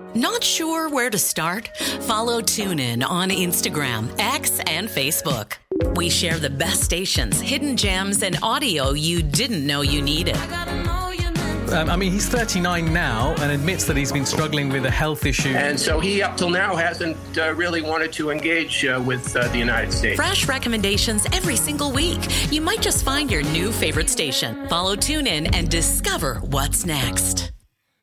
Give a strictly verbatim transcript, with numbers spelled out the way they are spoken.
Not sure where to start? Follow TuneIn on Instagram, X, and Facebook. We share the best stations, hidden gems, and audio you didn't know you needed. Um, I mean, he's thirty-nine now and admits that he's been struggling with a health issue. And so he, up till now, hasn't uh, really wanted to engage uh, with uh, the United States. Fresh recommendations every single week. You might just find your new favorite station. Follow TuneIn and discover what's next.